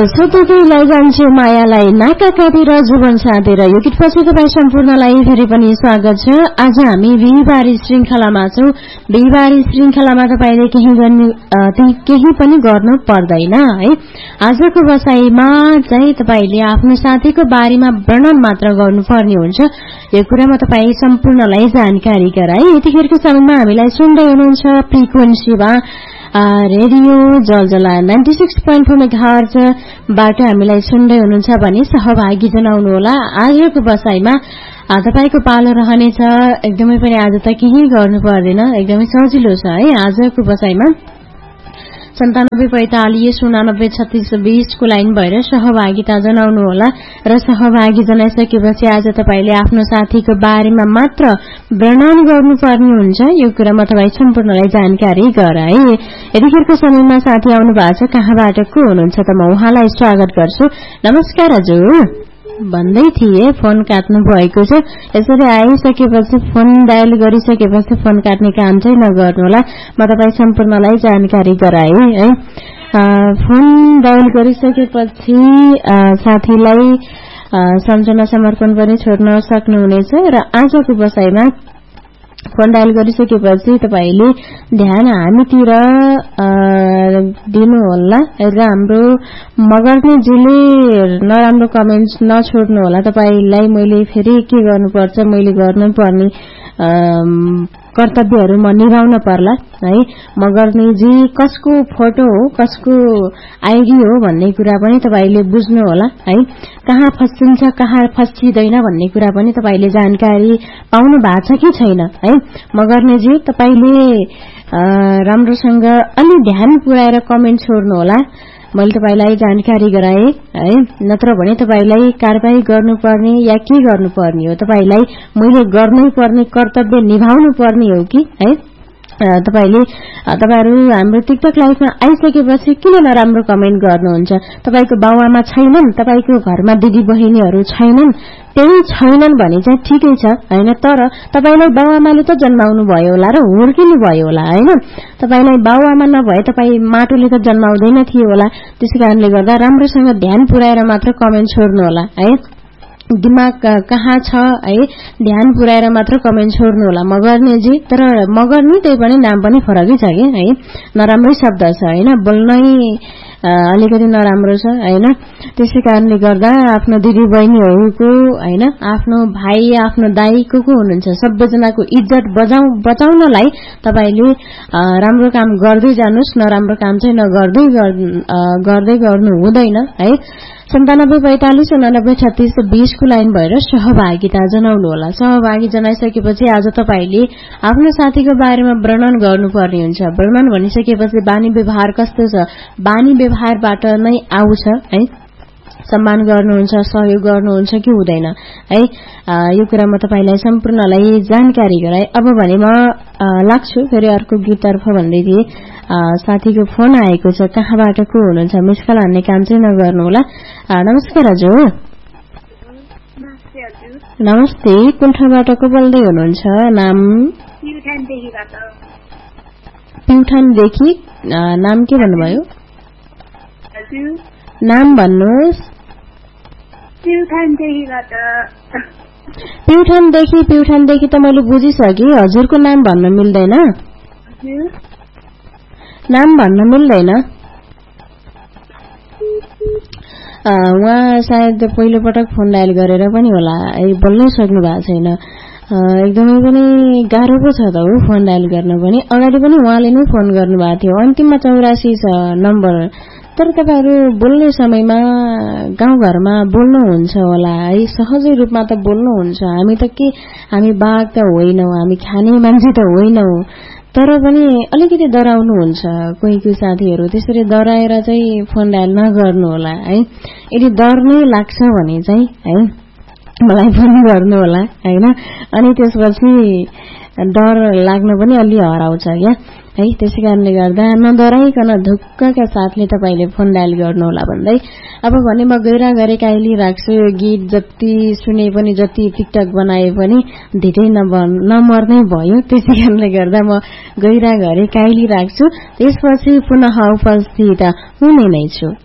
सोधुलाई जान्छे मायालाई नाका काटेर जीवन साँधेर यो गीतपछि तपाईँ सम्पूर्णलाई फेरि पनि स्वागत छ। आज हामी बिहीबारी श्रृंखलामा छौं। बिहीबारी श्रृंखलामा तपाईले केही पनि गर्नु पर्दैन है। आजको बसाईमा चाहिँ तपाईले आफ्नो साथीको बारेमा वर्णन मात्र गर्नुपर्ने हुन्छ। यो कुरामा तपाईँ सम्पूर्णलाई जानकारी गराए। यतिखेरको समयमा हामीलाई सुन्दै हुनुहुन्छ फ्रिक्वेन्सीमा रेडियो जलजला 96.4 मेगाहर्ज बाट हामीलाई सुन्दै हुनुहुन्छ भने सहभागी जनाउनुहोला। आजको बसाईमा तपाईको पालो रहनेछ। एकदमै पनि आज त केही गर्नु पर्दैन, एकदमै सजिलो छ है। आजको बसाईमा 9745893620 को लाइन भएर सहभागिता जनाउनुहोला र सहभागी जनाइसकेपछि आज तपाईले आफ्नो साथीको बारेमा मात्र वर्णन गर्नुपर्ने हुन्छ। यो कुरामा तपाई सम्पूर्णलाई जानकारी गराए। यतिखेरको समयमा साथी आउनु भएको छ। कहाँबाट को हुनुहुन्छ त म उहाँलाई स्वागत गर्छु। नमस्कार हजुर भन्दै थिए, फोन काट्नु भएको छ। यसरी आइसकेपछि फोन डायल गरिसकेपछि फोन काट्ने काम चाहिँ नगर्नुहोला। म तपाईँ सम्पूर्णलाई जानकारी गराए है। फोन डायल गरिसकेपछि साथीलाई सम्झना समर्पण पनि छोड्न सक्नुहुनेछ र आजको बसाईमा फोन डायल गरिसकेपछि तपाईले ध्यान हामीतिर दिनुहोला र हाम्रो मगर्नेजीले नराम्रो कमेन्ट्स नछोड्नु होला। तपाईलाई मैले फेरि के गर्नुपर्छ, मैले गर्नुपर्ने कर्तव्यहरू म निभाउन पर्ला है। मगर्नेजी कसको फोटो हो, कसको आइडी हो भन्ने कुरा पनि तपाईले बुझ्नु होला है। कहाँ फसिन्छ कहाँ फसिदैन भन्ने कुरा पनि तपाईले जानकारी पाउनु भएको छ कि छैन है। मगर्नेजी तपाईले राम्रोसँग अलि ध्यान पुर्याएर कमेन्ट छोड्नु होला। मैले तपाईलाई जानकारी गराए है। नत्र भने तपाईलाई कारबाही गर्नुपर्ने या के गर्नुपर्ने हो, तपाईलाई मैले गर्नै पर्ने कर्तव्य निभाउनु पर्ने हो कि है। तपाईहरु हाम्रो टिकटक लाइभमा आइसकेपछि किन नराम्रो कमेन्ट गर्नुहुन्छ? तपाईको बाउआमा छैनन्, तपाईको घरमा दिदी बहिनीहरू छैनन्, त्यही छैनन् भने चाहिँ ठिकै छ हैन। तर तपाईलाई बाउआमाले त जन्माउनु भयो होला र हुर्किनु भयो होला हैन। तपाईलाई बाउआमा नभए तपाई माटोले त जन्माउँदैन थियो होला। त्यसैकारणले गर्दा राम्रोसँग ध्यान पुर्याएर मात्र कमेन्ट छोड्नु होला है। दिमाग कहाँ छ है, ध्यान पुर्याएर मात्र कमेन्ट छोड्नु होला मगर्नेजी। तर मगर्ने त्यही पनि नाम पनि फरकै छ कि है। नराम्रै शब्द छ हैन, बोल्नै अलिकति नराम्रो छ हैन। त्यसैकारणले गर्दा आफ्नो दिदी बहिनीहरूको हैन, आफ्नो भाइ आफ्नो दाइ को हुनुहुन्छ सबैजनाको इज्जत बचाउनलाई तपाईले राम्रो काम गर्दै जानुस्, नराम्रो काम चाहिँ गर्दै गर्नु हुँदैन है। 9745893620 को लाइन भएर सहभागिता जनाउनु होला। सहभागी जनाइसकेपछि आज तपाईले आफ्नो साथीको बारेमा वर्णन गर्नुपर्ने हुन्छ। वर्णन भनिसकेपछि बानी व्यवहार कस्तो छ, बानी व्यवहारबाट नै आउँछ है। सम्मान गर्नुहुन्छ, सहयोग गर्नुहुन्छ कि हुँदैन है। यो कुरा म तपाईलाई सम्पूर्णलाई जानकारी गराए। अब भने म लाग्छु फेरि अर्को गीततर्फ भन्दै थिए। साथीको फोन आएको छ। कहाँबाट को हुनुहुन्छ? मिस कल हान्ने काम चाहिँ नगर्नु होला। नमस्कार हजुर। नमस्ते, कुन ठाउँबाट को बोल्दै हुनुहुन्छ? नाम? प्युठानदेखि। नाम के भन्नुभयो? नाम भन्नुहोस्। प्युठानदेखि त मैले बुझिसके। हजुरको नाम भन्न मिल्दैन? नाम भन्न मिल्दैन? उहाँ सायद पहिलो पटक फोन डायल गरेर पनि होला, बोल्नै सक्नु भएको छैन। एकदमै पनि गाह्रो पो छ त हो फोन डायल गर्न पनि। अगाडि पनि उहाँले नै फोन गर्नुभएको थियो। अन्तिममा 84 छ नम्बर। तर तपाईहरु बोल्ने समयमा गाउँघरमा बोल्नुहुन्छ होला है, सहजै रूपमा त बोल्नुहुन्छ। हामी त के, हामी बाघ त होइनौ, हामी खाने मान्छे त होइनौ। तर पनि अलिकति डराउनुहुन्छ कोही साथीहरू। त्यसरी डराएर चाहिँ फोन डायल नगर्नु होला है। यदि डर नै लाग्छ भने चाहिँ है मलाई फोन गर्नु होला हैन। अनि त्यसपछि डर लाग्न पनि अलि हराउँछ क्या है। त्यसैकारणले गर्दा नडराइकन ढुक्कका साथले तपाईले फोन डायल गर्नु होला भन्दै अब भने म गइरा गरे काइली राख्छु। यो गीत जति सुने पनि जति टिकटक बनाए पनि धेरै नमर्नै भयो। त्यसैकारणले गर्दा म गइरा गरे काइली राख्छु। त्यसपछि पुनः उपस्थित हुने नै छु।